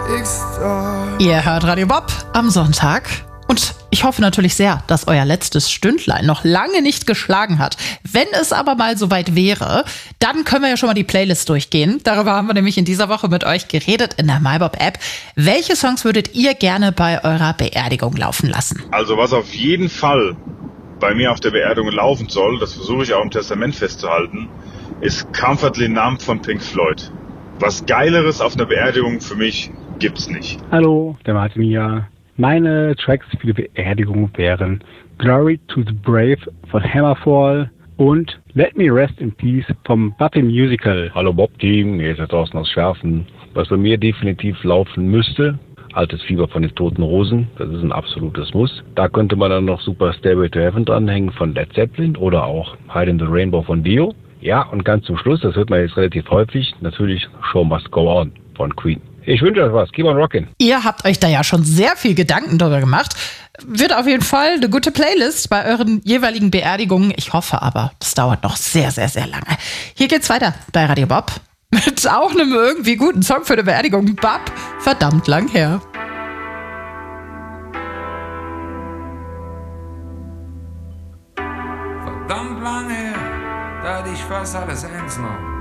Ihr hört Radio Bob am Sonntag. Und ich hoffe natürlich sehr, dass euer letztes Stündlein noch lange nicht geschlagen hat. Wenn es aber mal soweit wäre, dann können wir ja schon mal die Playlist durchgehen. Darüber haben wir nämlich in dieser Woche mit euch geredet in der MyBob-App. Welche Songs würdet ihr gerne bei eurer Beerdigung laufen lassen? Also was auf jeden Fall bei mir auf der Beerdigung laufen soll, das versuche ich auch im Testament festzuhalten, ist Comfortably Numb von Pink Floyd. Was Geileres auf einer Beerdigung für mich gibt's nicht. Hallo, der Martin hier. Meine Tracks für die Beerdigung wären Glory to the Brave von Hammerfall und Let Me Rest in Peace vom Buffy Musical. Hallo Bob-Team, hier ist der Thorsten aus Schärfen. Was bei mir definitiv laufen müsste, Altes Fieber von den Toten Hosen, das ist ein absolutes Muss. Da könnte man dann noch super Stairway to Heaven dranhängen von Led Zeppelin oder auch Hide in the Rainbow von Dio. Ja, und ganz zum Schluss, das hört man jetzt relativ häufig, natürlich Show Must Go On von Queen. Ich wünsche euch was. Keep on rockin'. Ihr habt euch da ja schon sehr viel Gedanken darüber gemacht. Wird auf jeden Fall eine gute Playlist bei euren jeweiligen Beerdigungen. Ich hoffe aber, das dauert noch sehr, sehr, sehr lange. Hier geht's weiter bei Radio Bob mit auch einem irgendwie guten Song für eine Beerdigung. Bob, verdammt lang her. Verdammt lang her, da hatte ich fast alles ernst noch.